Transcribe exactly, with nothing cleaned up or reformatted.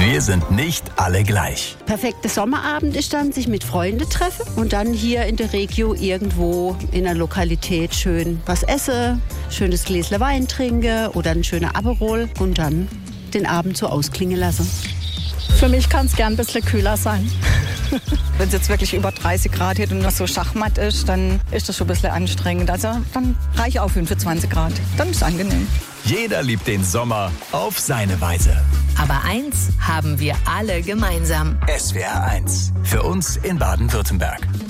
Wir sind nicht alle gleich. Perfekter Sommerabend ist dann, sich mit Freunden treffen und dann hier in der Region irgendwo in einer Lokalität schön was essen, schönes Gläsle Wein trinken oder ein schöner Aperol und dann den Abend so ausklingen lassen. Für mich kann es gern ein bisschen kühler sein. Wenn es jetzt wirklich über dreißig Grad hat und das so schachmatt ist, dann ist das schon ein bisschen anstrengend. Also dann reiche auch fünfundzwanzig Grad. Dann ist es angenehm. Jeder liebt den Sommer auf seine Weise. Aber eins haben wir alle gemeinsam. S W R eins. Für uns in Baden-Württemberg.